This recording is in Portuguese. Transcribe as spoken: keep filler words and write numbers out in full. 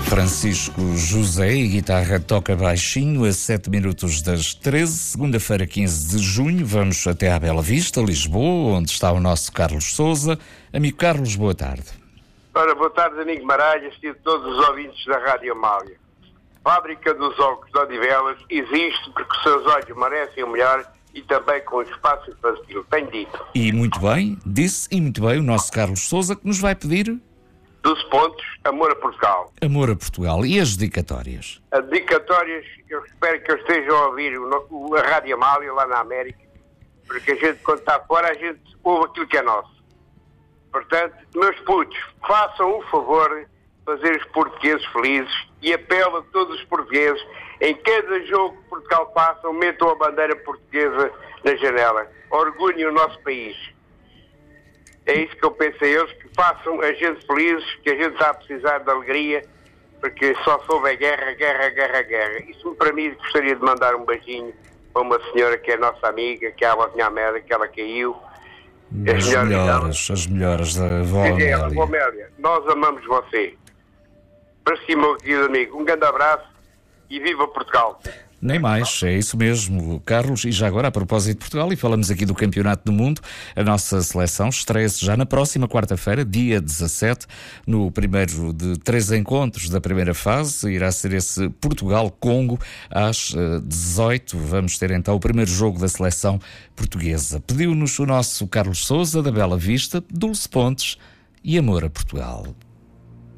Francisco José e guitarra toca baixinho a sete minutos das treze, segunda-feira, quinze de junho. Vamos até à Bela Vista, Lisboa, onde está o nosso Carlos Sousa. Amigo Carlos, boa tarde. Ora, boa tarde, amigo Maralhas e a todos os ouvintes da Rádio Amália. Fábrica dos Óculos de Odivelas existe porque os seus olhos merecem o melhor e também com espaço infantil, tenho dito. E muito bem, disse e muito bem o nosso Carlos Sousa, que nos vai pedir... doze pontos, Amor a Portugal. Amor a Portugal. E as dedicatórias? As dedicatórias, eu espero que eu estejam a ouvir o, a Rádio Amália lá na América, porque a gente, quando está fora, a gente ouve aquilo que é nosso. Portanto, meus putos, façam o favor de fazer os portugueses felizes e apelo a todos os portugueses, em cada jogo que Portugal façam, metam a bandeira portuguesa na janela. Orgulhem o nosso país. É isso que eu penso a eles, que façam a gente felizes, que a gente está a precisar de alegria, porque só soube a guerra, guerra, guerra, guerra. Isso para mim gostaria de mandar um beijinho para uma senhora que é nossa amiga, que é a avó Minha Amélia, que ela caiu. As, as melhoras, as melhoras da avó Amélia. Avó Amélia, nós amamos você. Para si, meu querido amigo, um grande abraço e viva Portugal. Nem mais, é isso mesmo, Carlos. E já agora, a propósito de Portugal, e falamos aqui do Campeonato do Mundo, a nossa seleção estreia-se já na próxima quarta-feira, dia dezassete, no primeiro de três encontros da primeira fase. Irá ser esse Portugal-Congo às uh, dezoito. Vamos ter então o primeiro jogo da seleção portuguesa. Pediu-nos o nosso Carlos Sousa, da Bela Vista, doze pontos e amor a Portugal.